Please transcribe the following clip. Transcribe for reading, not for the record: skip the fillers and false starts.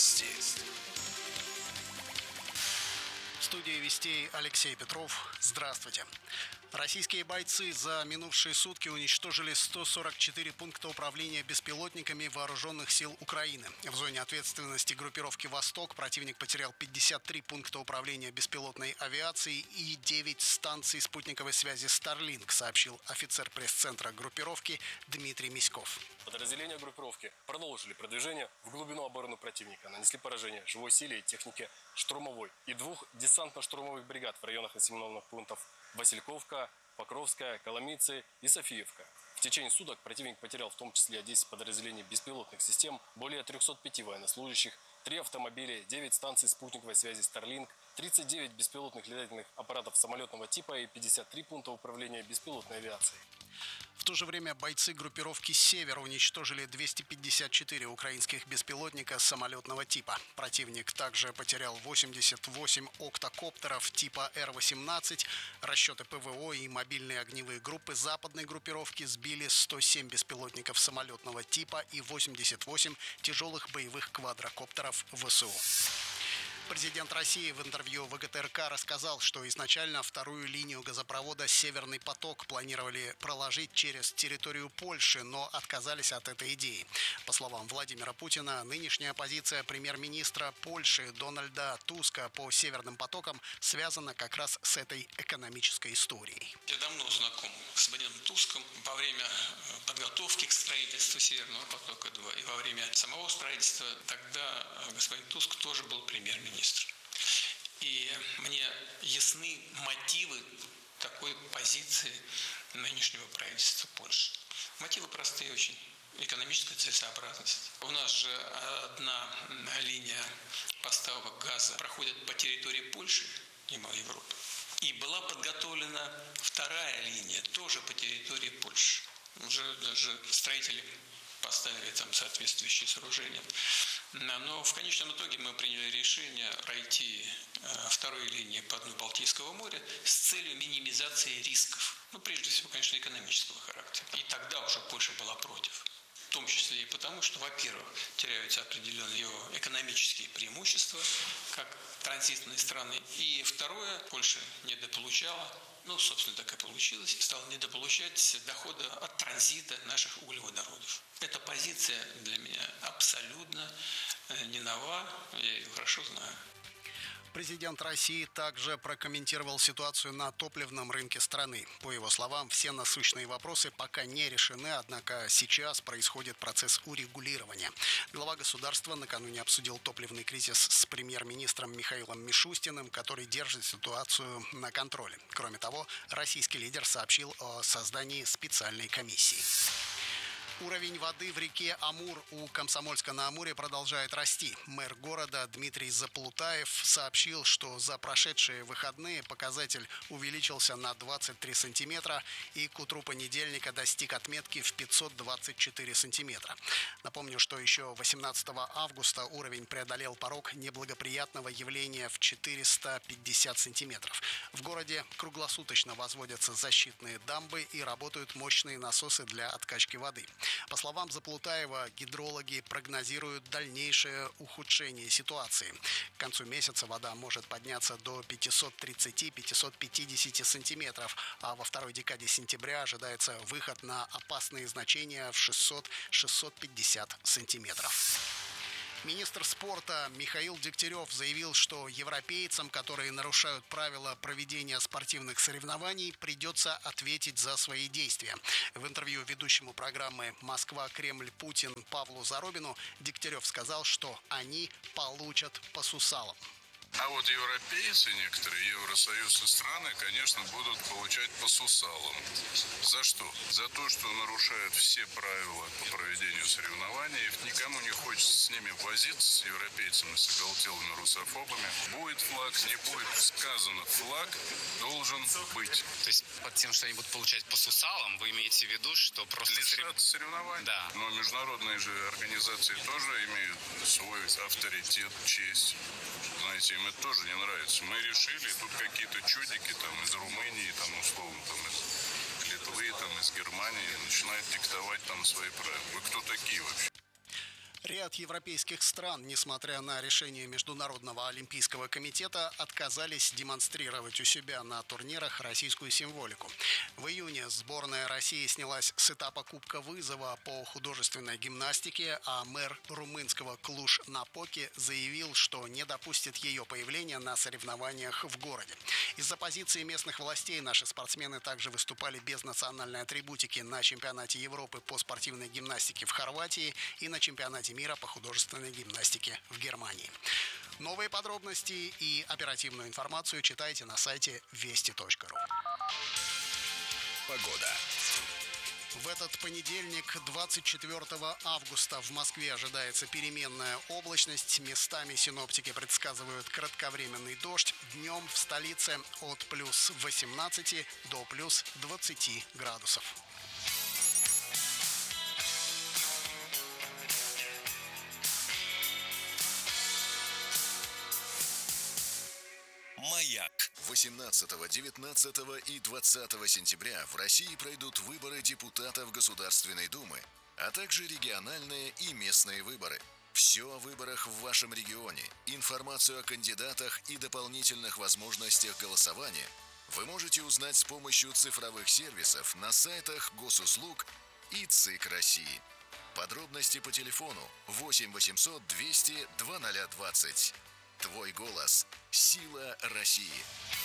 Вести. В студии «Вестей» Алексей Петров. Здравствуйте. Российские бойцы за минувшие сутки уничтожили 144 пункта управления беспилотниками вооруженных сил Украины. В зоне ответственности группировки «Восток» противник потерял 53 пункта управления беспилотной авиацией и 9 станций спутниковой связи Starlink, сообщил офицер пресс-центра группировки Дмитрий Миськов. Подразделения группировки продолжили продвижение в глубину обороны противника, нанесли поражение живой силе и технике штурмовой и 2 десантно-штурмовых бригад в районах населенных пунктов Васильковка, Покровская, Коломийцы и Софиевка. В течение суток противник потерял в том числе 10 подразделений беспилотных систем, более 305 военнослужащих, 3 автомобиля, 9 станций спутниковой связи Starlink, 39 беспилотных летательных аппаратов самолетного типа и 53 пункта управления беспилотной авиацией. В то же время бойцы группировки «Север» уничтожили 254 украинских беспилотника самолетного типа. Противник также потерял 88 октокоптеров типа Р-18. Расчеты ПВО и мобильные огневые группы западной группировки сбили 107 беспилотников самолетного типа и 88 тяжелых боевых квадрокоптеров ВСУ. Президент России в интервью ВГТРК рассказал, что изначально вторую линию газопровода «Северный поток» планировали проложить через территорию Польши, но отказались от этой идеи. По словам Владимира Путина, нынешняя позиция премьер-министра Польши Дональда Туска по «Северным потокам» связана как раз с этой экономической историей. Я давно знаком с господином Туском. Во время подготовки к строительству «Северного потока-2» и во время самого строительства тогда господин Туск тоже был премьер-министр. И мне ясны мотивы такой позиции нынешнего правительства Польши. Мотивы простые очень. Экономическая целесообразность. У нас же одна линия поставок газа проходит по территории Польши и Европы. И была подготовлена вторая линия, тоже по территории Польши. Уже даже строители поставили там соответствующие сооружения. Но в конечном итоге мы приняли решение пройти второй линии по дну Балтийского моря с целью минимизации рисков. Прежде всего, конечно, экономического характера. И тогда уже Польша была против. В том числе и потому, что, во-первых, теряются определенные его экономические преимущества, как транзитные страны. И второе, Польша недополучала, собственно, так и получилось, стала недополучать дохода от транзита наших углеводородов. Эта позиция для меня абсолютно не нова, я ее хорошо знаю. Президент России также прокомментировал ситуацию на топливном рынке страны. По его словам, все насущные вопросы пока не решены, однако сейчас происходит процесс урегулирования. Глава государства накануне обсудил топливный кризис с премьер-министром Михаилом Мишустиным, который держит ситуацию на контроле. Кроме того, российский лидер сообщил о создании специальной комиссии. Уровень воды в реке Амур у Комсомольска-на-Амуре продолжает расти. Мэр города Дмитрий Заплутаев сообщил, что за прошедшие выходные показатель увеличился на 23 сантиметра и к утру понедельника достиг отметки в 524 сантиметра. Напомню, что еще 18 августа уровень преодолел порог неблагоприятного явления в 450 сантиметров. В городе круглосуточно возводятся защитные дамбы и работают мощные насосы для откачки воды. По словам Заплутаева, гидрологи прогнозируют дальнейшее ухудшение ситуации. К концу месяца вода может подняться до 530-550 сантиметров, а во второй декаде сентября ожидается выход на опасные значения в 600-650 сантиметров. Министр спорта Михаил Дегтярев заявил, что европейцам, которые нарушают правила проведения спортивных соревнований, придется ответить за свои действия. В интервью ведущему программы «Москва-Кремль-Путин» Павлу Заробину Дегтярев сказал, что они получат по сусалам. А вот европейцы, некоторые Евросоюз и страны, конечно, будут получать по сусалам. За что? За то, что нарушают все правила по проведению соревнований. Никому не хочется с ними возиться, с европейцами, с оголтелыми русофобами. Будет флаг, не будет. Сказано, флаг должен быть. То есть под тем, что они будут получать по сусалам, вы имеете в виду, что просто... Лишаться соревнований? Да. Но международные же организации тоже имеют свой авторитет, честь. Знаете, им это тоже не нравится. Мы решили, тут какие-то чудики там из Румынии, там условно, там из Литвы, там из Германии начинают диктовать там свои правила. Вы кто такие вообще? Ряд европейских стран, несмотря на решение Международного олимпийского комитета, отказались демонстрировать у себя на турнирах российскую символику. В июне сборная России снялась с этапа Кубка вызова по художественной гимнастике, а мэр румынского Клуж-Напоки заявил, что не допустит ее появления на соревнованиях в городе. Из-за позиции местных властей наши спортсмены также выступали без национальной атрибутики на чемпионате Европы по спортивной гимнастике в Хорватии и на чемпионате мира по художественной гимнастике в Германии. Новые подробности и оперативную информацию читайте на сайте вести.ру. Погода. В этот понедельник, 24 августа, в Москве ожидается переменная облачность. Местами синоптики предсказывают кратковременный дождь. Днем в столице от плюс 18 до плюс 20 градусов. Маяк. 18, 19 и 20 сентября в России пройдут выборы депутатов Государственной Думы, а также региональные и местные выборы. Все о выборах в вашем регионе, информацию о кандидатах и дополнительных возможностях голосования вы можете узнать с помощью цифровых сервисов на сайтах Госуслуг и ЦИК России. Подробности по телефону 8 800 200 2020. Твой голос – сила России.